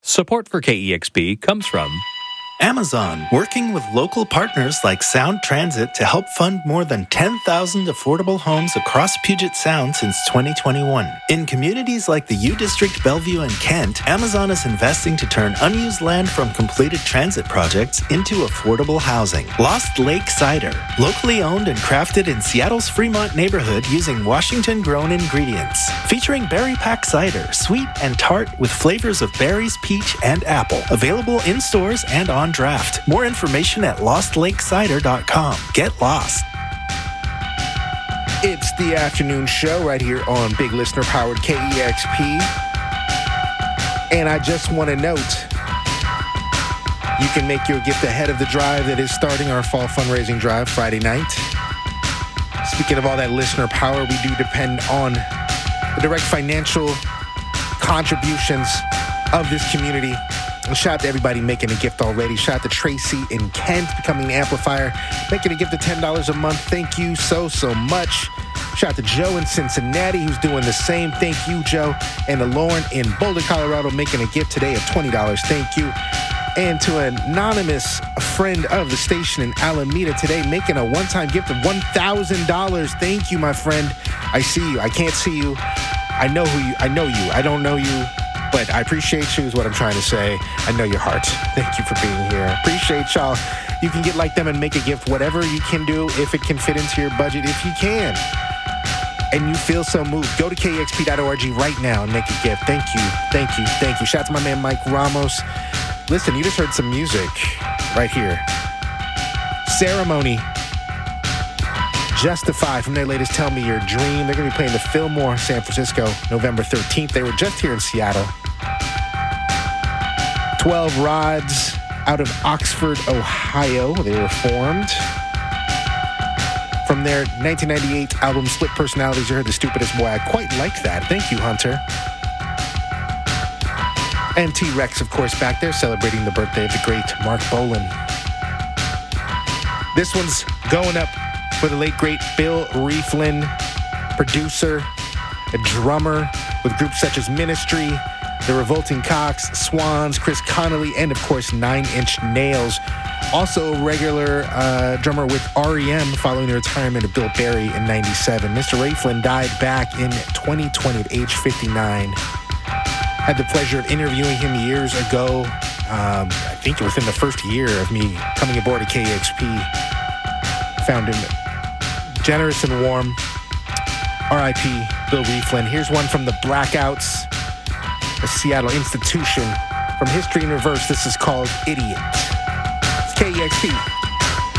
Support for KEXP comes from Amazon, working with local partners like Sound Transit to help fund more than 10,000 affordable homes across Puget Sound since 2021. In communities like the U District, Bellevue, and Kent, Amazon is investing to turn unused land from completed transit projects into affordable housing. Lost Lake Cider, locally owned and crafted in Seattle's Fremont neighborhood using Washington-grown ingredients. Featuring berry pack cider, sweet and tart with flavors of berries, peach, and apple. Available in stores and on draft. More information at lostlakecider.com. Get lost. It's the afternoon show right here on Big Listener Powered KEXP. And I just want to note, you can make your gift ahead of the drive that is starting our fall fundraising drive Friday night. Speaking of all that listener power, we do depend on the direct financial contributions of this community. Shout out to everybody making a gift already. Shout out to Tracy in Kent, becoming an amplifier, making a gift of $10 a month. Thank you so much. Shout out to Joe in Cincinnati, who's doing the same. Thank you, Joe. And to Lauren in Boulder, Colorado, making a gift today of $20. Thank you. And to an anonymous friend of the station in Alameda today, making a one-time gift of $1,000. Thank you, my friend. I see you. I can't see you. I know you. I don't know you. But I appreciate you is what I'm trying to say. I know your heart. Thank you for being here. Appreciate y'all. You can get like them and make a gift, whatever you can do, if it can fit into your budget, if you can. And you feel so moved, go to kexp.org right now and make a gift. Thank you. Shout out to my man Mike Ramos. Listen, you just heard some music right here. Ceremony. Justify from their latest Tell Me Your Dream. They're going to be playing the Fillmore, San Francisco, November 13th. They were just here in Seattle. 12 Rods out of Oxford, Ohio. They were formed. From their 1998 album Split Personalities, you heard The Stupidest Boy. I quite like that. Thank you, Hunter. And T-Rex, of course, back there celebrating the birthday of the great Mark Bolan. This one's going up for the late, great Bill Rieflin, producer, a drummer with groups such as Ministry, The Revolting Cocks, Swans, Chris Connolly, and, of course, Nine Inch Nails. Also a regular drummer with REM following the retirement of Bill Berry in 97. Mr. Rieflin died back in 2020 at age 59. Had the pleasure of interviewing him years ago. I think within the first year of me coming aboard at KEXP. Found him generous and warm. R.I.P. Bill Rieflin. Here's one from the Blackouts, a Seattle institution. From History in Reverse, this is called Idiot. It's KEXP.